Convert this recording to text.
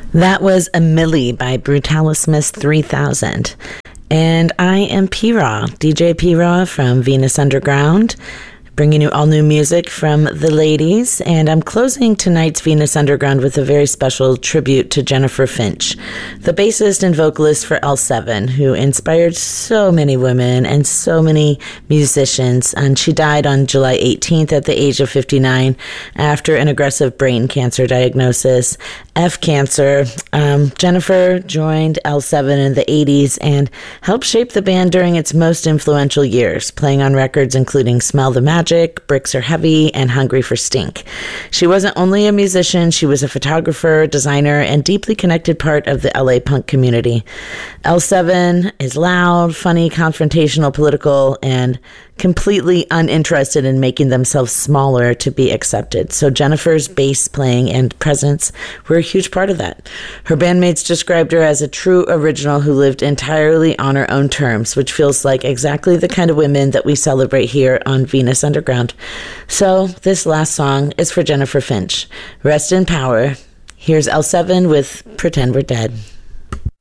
That was A Millie by Brutalismus 3000. And I am P-Raw, DJ P-Raw from Venus Underground, bringing you all new music from the ladies. And I'm closing tonight's Venus Underground with a very special tribute to Jennifer Finch, the bassist and vocalist for L7, who inspired so many women and so many musicians. And she died on July 18th at the age of 59 after an aggressive brain cancer diagnosis, F cancer. Jennifer joined L7 in the 80s and helped shape the band during its most influential years, playing on records including Smell the Magic, Bricks Are Heavy, and Hungry for Stink. She wasn't only a musician, she was a photographer, designer, and deeply connected part of the LA punk community. L7 is loud, funny, confrontational, political, and completely uninterested in making themselves smaller to be accepted. So Jennifer's bass playing and presence were a huge part of that. Her bandmates described her as a true original who lived entirely on her own terms, which feels like exactly the kind of women that we celebrate here on Venus Underground. So this last song is for Jennifer Finch. Rest in power. Here's L7 with Pretend We're Dead.